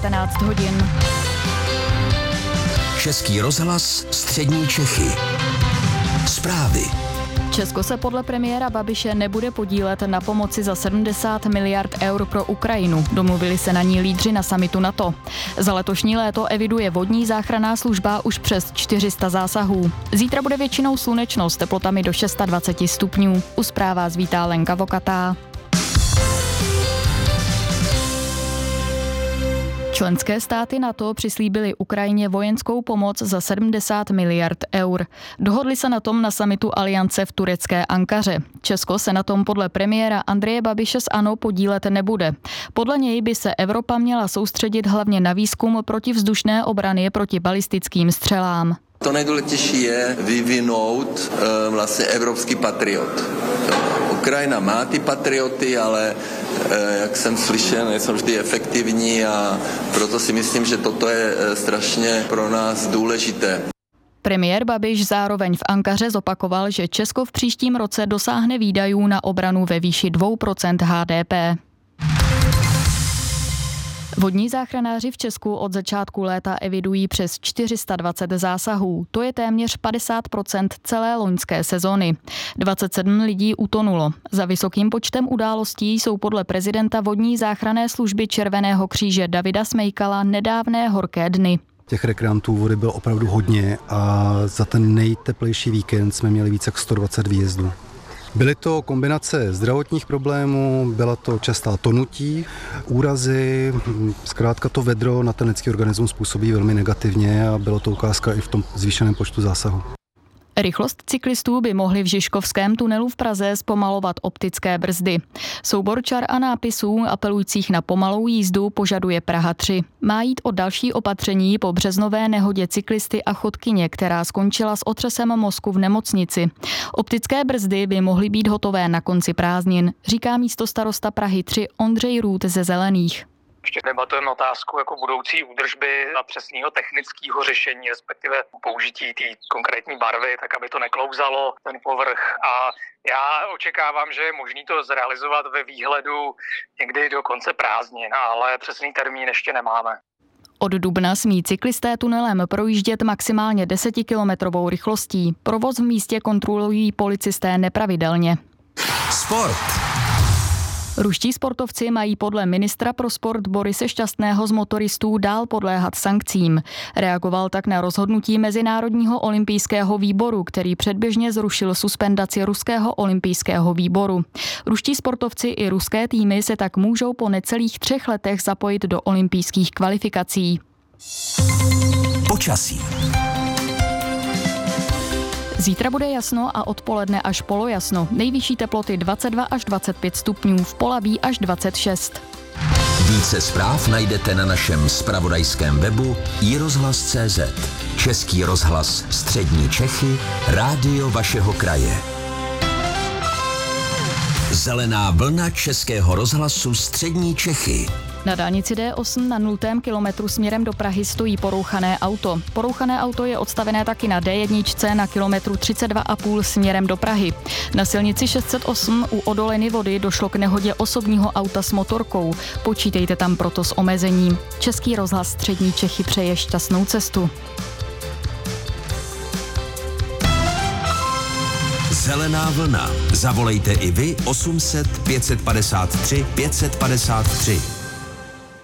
19 hodin. Český rozhlas Střední Čechy. Zprávy. Česko se podle premiéra Babiše nebude podílet na pomoci za 70 miliard eur pro Ukrajinu. Domluvili se na ní lídři na summitu NATO. Za letošní léto eviduje vodní záchranná služba už přes 400 zásahů. Zítra bude většinou slunečno s teplotami do 26 stupňů. U zpráv vás vítá Lenka Vokatá. Členské státy NATO přislíbily Ukrajině vojenskou pomoc za 70 miliard eur. Dohodli se na tom na summitu Aliance v turecké Ankaře. Česko se na tom podle premiéra Andreje Babiše z ANO podílet nebude. Podle něj by se Evropa měla soustředit hlavně na výzkum protivzdušné obrany proti balistickým střelám. To nejdůležitější je vyvinout vlastně evropský patriot. Ukrajina má ty patrioty, ale jak jsem slyšel, nejsou vždy efektivní a proto si myslím, že toto je strašně pro nás důležité. Premiér Babiš zároveň v Ankaře zopakoval, že Česko v příštím roce dosáhne výdajů na obranu ve výši 2% HDP. Vodní záchranáři v Česku od začátku léta evidují přes 420 zásahů. To je téměř 50% celé loňské sezony. 27 lidí utonulo. Za vysokým počtem událostí jsou podle prezidenta vodní záchranné služby Červeného kříže Davida Smejkala nedávné horké dny. Těch rekreantů vody bylo opravdu hodně a za ten nejteplejší víkend jsme měli více jak 120 výjezdů. Byly to kombinace zdravotních problémů, byla to častá tonutí, úrazy, zkrátka to vedro na ten lidský organismus působí velmi negativně a bylo to ukázka i v tom zvýšeném počtu zásahů. Rychlost cyklistů by mohly v Žižkovském tunelu v Praze zpomalovat optické brzdy. Soubor čar a nápisů apelujících na pomalou jízdu požaduje Praha 3. Má jít o další opatření po březnové nehodě cyklisty a chodkyně, která skončila s otřesem mozku v nemocnici. Optické brzdy by mohly být hotové na konci prázdnin, říká místostarosta Prahy 3 Ondřej Růd ze Zelených. Ještě debatujeme otázku jako budoucí údržby a přesného technického řešení, respektive použití té konkrétní barvy, tak aby to neklouzalo ten povrch. A já očekávám, že je možné to zrealizovat ve výhledu někdy do konce prázdnin, ale přesný termín ještě nemáme. Od dubna smí cyklisté tunelem projíždět maximálně 10kilometrovou rychlostí. Provoz v místě kontrolují policisté nepravidelně. Sport. Ruští sportovci mají podle ministra pro sport Borise Šťastného z motoristů dál podléhat sankcím. Reagoval tak na rozhodnutí Mezinárodního olympijského výboru, který předběžně zrušil suspendaci Ruského olympijského výboru. Ruští sportovci i ruské týmy se tak můžou po necelých 3 letech zapojit do olympijských kvalifikací. Počasí. Zítra bude jasno a odpoledne až polojasno. Nejvyšší teploty 22 až 25 stupňů, v Polabí až 26. Více zpráv najdete na našem zpravodajském webu iRozhlas.cz. Český rozhlas Střední Čechy, rádio vašeho kraje. Zelená vlna Českého rozhlasu Střední Čechy. Na dálnici D8 na 0. kilometru směrem do Prahy stojí porouchané auto. Porouchané auto je odstavené taky na D1 na kilometru 32,5 směrem do Prahy. Na silnici 608 u Odoleny Vody došlo k nehodě osobního auta s motorkou. Počítejte tam proto s omezením. Český rozhlas Střední Čechy přeje šťastnou cestu. Zelená vlna. Zavolejte i vy 800 553 553.